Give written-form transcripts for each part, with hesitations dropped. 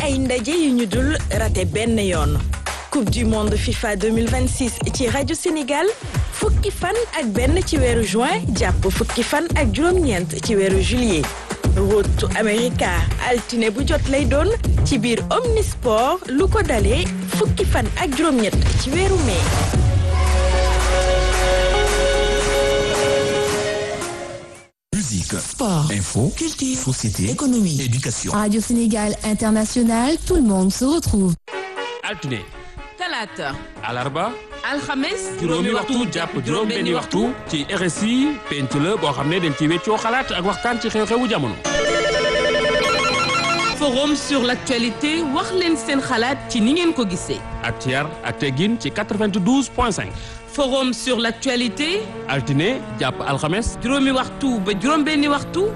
ay ndaje yu ñu dul raté benn yoon. Coupe du monde FIFA 2026 ci rajo Sénégal fukki fan ak benn ci weeru juin jàpp fukki fan ak juróom-ñeent ci weeru juillet. Rotu America altine bu jot lay doon ci biir Omnisport lu ko dalee fukki fan ak juróom-ñett ci weeru mai. Musique, sport, info, culture, société, économie, éducation. Radio Sénégal International, tout le monde se retrouve. altine talaata alarba alxames juróomi waxtu jàpp juróom benni waxtu ci RSI penc la boo xam ne dañ ci weccoo xalaat ak waxtaan ci xew-xewu jamono. forum sur l'actualité wax leen seen xalaat ci ni ngeen ko gisee. ak ci yar ak teggin ci 92.5. forum sur l'actualité altine jàpp alxames juróomi waxtu ba juróom benni waxtu.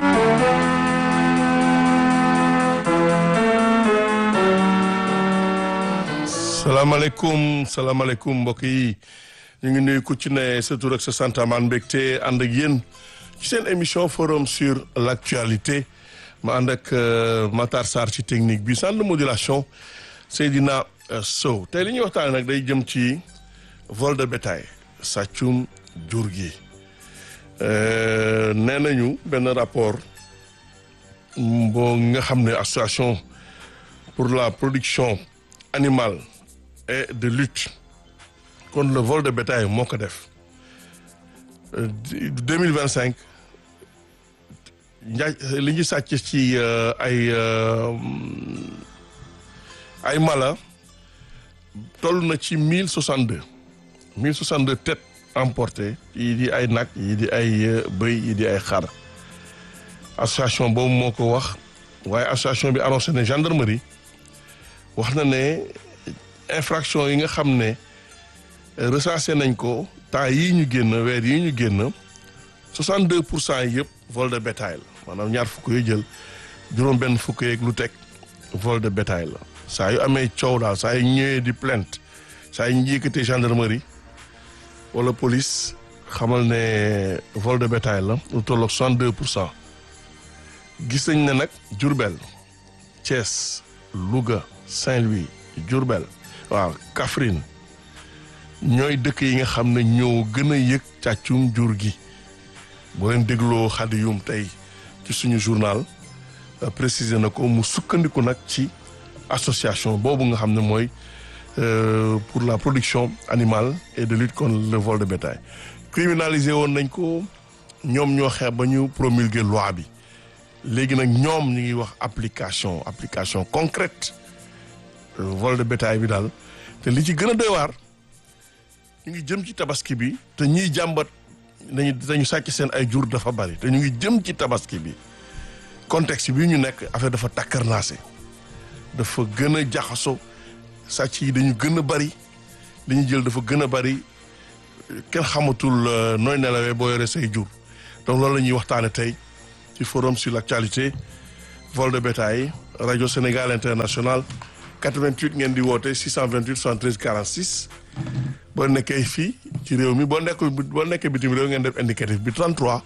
salaamaaleykum mbokk yi ñu ngi nuyu ku ci ne sa tur ak sa sant amaan mbégte ànd ak yéen ci seen émission forum sur l'actualité ma ànd ak Matar Sarr ci technique bi centre de modulation Seydina Sow tey li ñuy waxtaane nag day jëm ci vol de bétail sàccum jur gi nee nañu benn rapport boo nga xam ne association pour la production animale et de lutte contre le vol de bétail moo ko def 2025 li ñu sàcc ci ay mala toll na ci 1062 têtes emportées yii di ay nag yii di ay bëy yii di ay xar association boobu moo ko wax waaye association bi annoncé ne gendarmerie wax na ne infraction yi nga xam ne recensé nañ ko temps yii ñu génn weer yii ñu génn 62% yi yëpp vol de bétail la maanaam ñaar fukk yu jël juróom benn fukk yeeg lu teg vol de bétail la saa yu amee coow daal saa yu ñëwee di plainte saa yu ñu yëkkatee gendarmerie wala police xamal ne vol de bétail la lu tolloog 62%. gis nañ ne nag Diourbel Thiès Louga Saint-Louis Diourbel waaw Kaffrine ñooy dëkk yi nga xam ne ñoo gën a yëg càccum jur gi boo leen dégloo Xadiyum tey ci suñu journal préciser na ko mu sukkandiku nag ci association boobu nga xam ne mooy pour la production animale et de lutte contre le vol de bétail criminalisé woon nañ ko ñoom ñoo xeex ba ñu promulguer loi bi léegi nag ñoom ñu ngi wax application concrète vol de bétail bi daal te li ci gën a doy waar ñu ngi jëm ci tabaski bi te ñiy jàmbat dañu sàcc seen ay jur dafa bari te ñu ngi jëm ci tabaski bi contexte bi ñu nekk affaire dafa takkarnaase dafa gën a jaxaso sàcc yi dañu gën a bari dañu jël dafa gën a bari kenn xamatul nooy nelawee boo yore say jur donc loolu la ñuy waxtaane tey ci forum sur l'actualité vol de bétail rajo Sénégal International 88 ngeen di woote 628 73 46 boo nekkee fii ci réew mi boo nekkee bitim réew ngeen def indicatif bi 33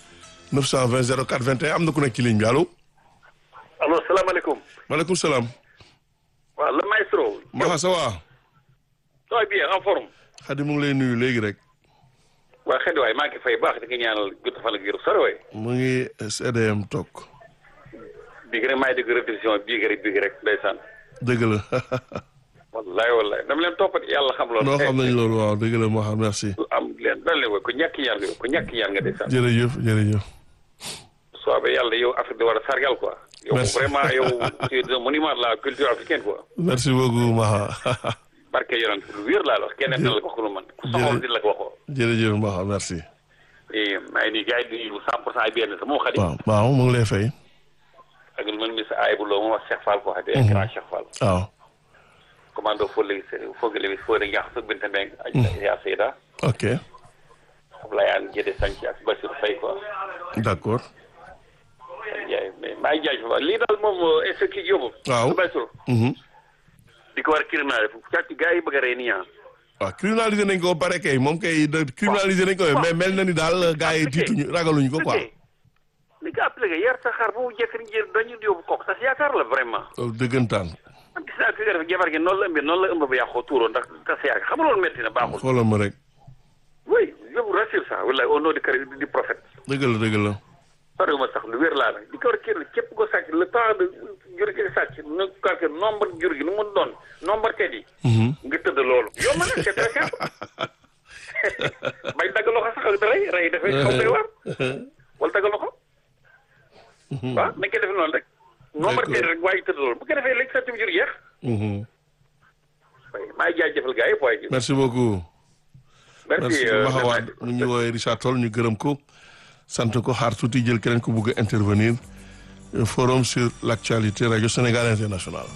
920 04 21 am na ku nekk ci ligne bi allo. allo salaamaaleykum. maaleykum salaam. waaw le maestro. Maxa ça va. ça va bien en forme. Xadi mu ngi lay nuyu léegi rek. waa xëy na waay maa ngi fay baax di nga ñaanal gudd fan ak yërëm sori waay. mu ngi CDM toog. bii rek maa ngi dégg répétition bii rek ndeysaan. dëgg la. wallaay dama leen toppati yàlla xam loolu. noo xam nañ loolu waaw dëgg la moo xam merci. am leen dal leen ku ñàkk ñaan nga ndeysaan. jërëjëf. soobee yàlla yow Afrique di war a sargal quoi. merci yow vraiment yow tu es un monument de la culture africaine quoi. merci beaucoup Maxa. barke yonent lu wér laa la wax kenn la ko wax lu man ku soxal di la ko waxoo. jërëjëf Maxa merci. maa ngi nii gars yi di nuyu 100% ay benn sama xarit. waaw mu ngi lay fay. ak man mi sa ayib loo ma wax Cheikh Fall quoi. de grand Cheikh Fall. waaw. commando Fogale Fodé Niax sa Binta Mbengue. ak yaa Seyda. ok. Ablaye Anne Gédé Santhi ak Bassirou Faye quoi. d'accord. mais maa ngi jaajëfal lii daal moom est-ce que kii yóbbu. waaw Bassirou. di ko war a criminaliser càcc gars yi bëgg a rey nii ah. waaw criminalisé nañ ko ba pare kay moom kay criminalisé nañ ko mais mel na ni daal gars yi tiituñu ragaluñu ko quoi. li nga appliqué yar sa xar bu jekk ni dañu yóbbu kooku sax yaakaar la vraiment. dëggantaan. nga def jabar gi noonu la ëmbee noonu la ëmb ba yàqoo tuuroo ndax tas yaag xam nga loolu métti na baaxul. xoolal ma rek. oui je vous rassure ça wallahi au nom du Christ du prophète. dëgg la dëgg la. sori ma sax lu wér laa la di ko war kii képp ko sàcc le temps de jur gi sàcc na calcul nombre jur gi nu mu doon nombre tet yi. nga tëdd loolu yomb na c'est très simple. bay dagg loxo sax ak rey dafay xaw koy war wala dagg loxo. waaw nañ koy def noonu rek. nombre tet rek waaye tëdd loolu bu ko defee léegi sàcc bi jur jeex. maa ngi jaajëfal gars yi waaye. merci beaucoup. merci Maxawad mu ñu woowee Richard Toll ñu gërëm ko sant ko xaar tuuti jël keneen ko bëgg a intervenir forum sur l'actualité Radio Sénégal International.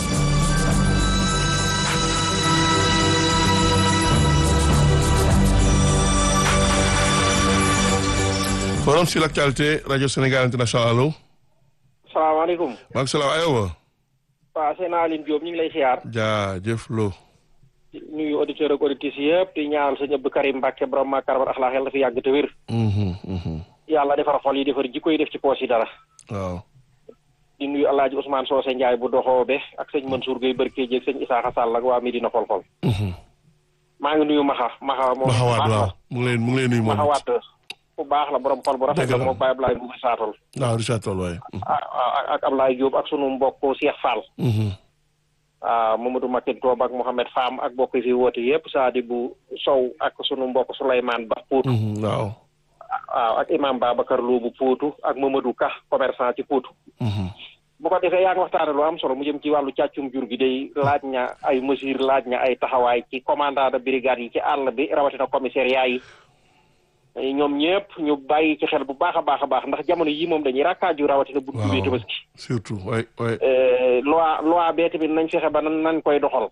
forum sur l'actualité Radio Sénégal International allo. salaamaaleykum. maaleykum salaam aywa. waaw seen Aline Diop ñu ngi lay siyaar. jaajëf Lo. nuyu auditeurs ak auditrices yëpp di ñaanal sëñ Abdou Karim Mbacke borom Makarimal Akhlaq yàlla na fi yàgg te wér. yàlla defar xol yi defar jikko yi def ci poos yi dara. waaw. di nuyu El Hadj Ousmane Socé Ndiaye bu doxoobe ak sëñ Mansour Gueye Barke ak sëñ Isaaxa Sall ak waa Medina Xol-Xol. maa ngi nuyu Maxa moom. Maxawaat waaw mu ngi lay nuyu moom. Maxawaat bu baax la borom xol bu rafet la moom Baye Ablaye bu Richard Toll. waaw Richard Toll waaye. ak Ablaye Diop ak sunu mbokk Cheikh Fall. Mamadou Makin Toob ak Mohamed Fam ak mbokk yi fi woote yëpp Sadibou Sow ak sunu mbokk Souleymane Ba Poutou. waaw. waaw ak imam Babacar Lo bu Poutou ak Mamadou Ka commerçant ci Poutou. bu ko defee yaa ngi waxtaane lu am solo mu jëm ci wàllu càccum jur gi day laaj na ay mesures laaj na ay taxawaay ci commandant de brigade yi ci àll bi rawatina commissariat yi. ñoom ñëpp ñu bàyyi ci xel bu baax a baax a baax ndax jamono yi moom dañuy rakkaaju rawatina bu jubee Tabaski. surtout waay waay. loi bee tamit nañ fexe ba nañ koy doxal.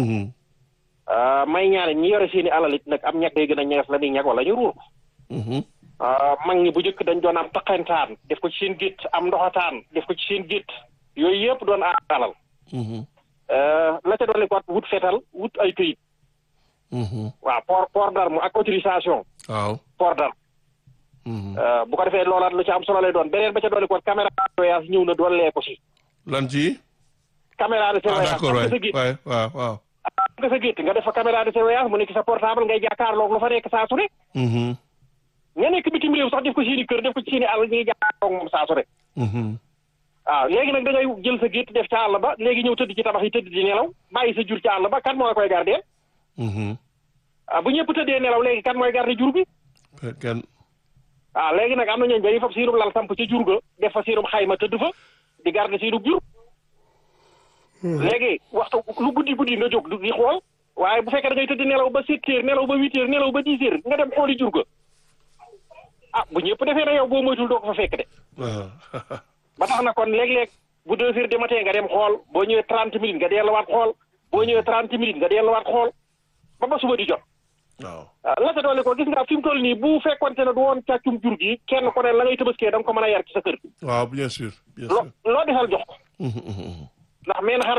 may ñaare ñi yore seeni alal it nag am ñag day gën a ñees la ni ñag wala ñu ruur ko. mag ñi bu njëkk dañ doon am taqantaan def ko ci seen gétt am ndoxataan def ko ci seen gétt yooyu yëpp doon alal. la ca doon ko wut fetal wut ay këyit. waaw port d'arme ak autorisation. waaw port d'arme. bu ko defee loolaat lu ci am solo lay doon beneen ba ca doon ko caméra de surveillance ñëw na doon lee ko si. lan ci. caméra de surveillance d'accord waay waaw waaw. nga sa gétt nga def fa caméra de surveillance mu nekk sa portable ngay jàkkaarloog lu fa nekk saa su ne. ña nekk bitim réew sax def ko seeni kër def ko ci seeni àll ñuy jàkkaarloog moom saa su ne. waaw léegi nag da ngay jël sa gétt def ca àll ba léegi ñëw tëdd ci tabax yi tëdd di nelaw bàyyi sa jur ci àll ba kan moo la koy gardeel. bu ñëpp tëddee nelaw léegi kan mooy garder jur bi. kenn. léegi nag am na ñooñu dañuy fab siinum lal samp ca jur ga def fa siinum xayma tëdd fa di garder siinum jur. léegi waxtu lu guddi nga jóg di xool waaye bu fekkee da ngay tëdd nelaw ba 7 heures nelaw ba 8 heures nelaw ba 10 heures nga dem xooli jur ga bu ñëpp defee na yow boo moytul doo ko fa fekk de. ba tax na kon léeg-léeg bu 2 heures du matin nga dem xool boo ñëwee 30 minutes nga delluwaat xool boo ñëwee 30 minutes nga delluwaat xool ba suba di jot. waaw. la ca doole ko gis nga fi mu toll nii bu fekkonte ne du woon càccum jur gi kenn ko ne la ngay tëbaskee da nga ko mën a yar ci sa kër. waaw bien sûr. bien sûr loo defal jox ko. ndax meen xar